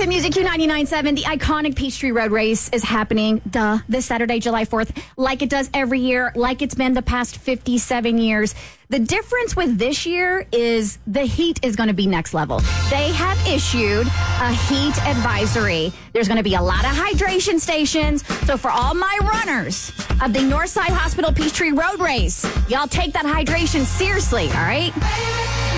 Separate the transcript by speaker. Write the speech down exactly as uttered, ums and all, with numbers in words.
Speaker 1: to Music Q ninety-nine point seven. The iconic Peachtree Road Race is happening, duh, this Saturday, July fourth, like it does every year, like it's been the past fifty-seven years. The difference with this year is the heat is going to be next level. They have issued a heat advisory. There's going to be a lot of hydration stations. So for all my runners of the Northside Hospital Peachtree Road Race, y'all take that hydration seriously, all right?